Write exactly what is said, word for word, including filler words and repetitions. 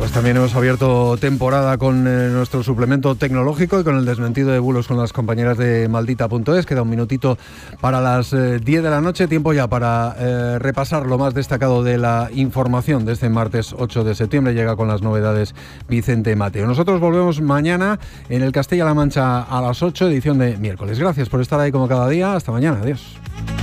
Pues también hemos abierto temporada con eh, nuestro suplemento tecnológico y con el desmentido de bulos con las compañeras de maldita punto es. Queda un minutito para las eh, diez de la noche, tiempo ya para eh, repasar lo más destacado de la información de este martes ocho de septiembre. Llega con las novedades Vicente Mateo. Nosotros volvemos mañana en el Castilla-La Mancha a las ocho, edición de miércoles. Gracias por estar ahí como cada día. Hasta mañana. Adiós.